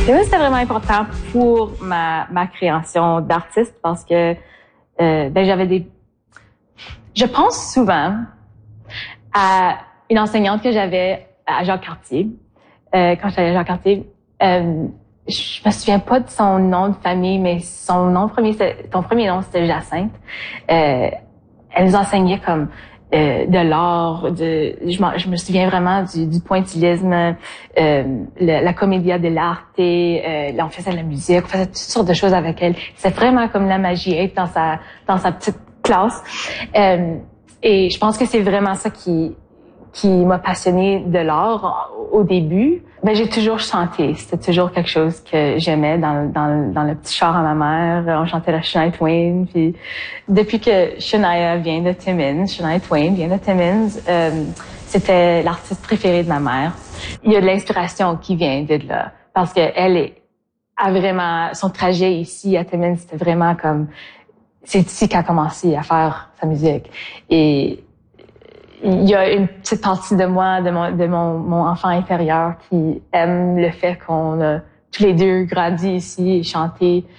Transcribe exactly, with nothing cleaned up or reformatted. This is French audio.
Témis, c'était vraiment important pour ma, ma création d'artiste parce que euh, ben, j'avais des... Je pense souvent à une enseignante que j'avais à Jacques-Cartier. Euh, quand j'étais à Jacques-Cartier, euh, je me souviens pas de son nom de famille, mais son nom premier, son premier nom, c'était Jacinthe. Euh, elle nous enseignait comme euh, de l'art, de, je, je me souviens vraiment du, du pointillisme, euh, le, la commedia dell'arte, euh, là on faisait de la musique, on faisait toutes sortes de choses avec elle. C'était vraiment comme la magie être dans sa dans sa petite classe. Euh, et je pense que c'est vraiment ça qui qui m'a passionnée de l'art au début. Ben j'ai toujours chanté, c'était toujours quelque chose que j'aimais dans dans dans le petit char à ma mère. On chantait la Shania Twain. Puis depuis que Shania vient de Timmins, Shania Twain vient de Timmins, euh, c'était l'artiste préférée de ma mère. Il y a de l'inspiration qui vient de là parce que elle est a vraiment son trajet ici à Timmins, c'était vraiment comme c'est ici qu'elle a commencé à faire sa musique. Et il y a une petite partie de moi, de mon, de mon, mon enfant intérieur qui aime le fait qu'on a tous les deux grandi ici et chanté.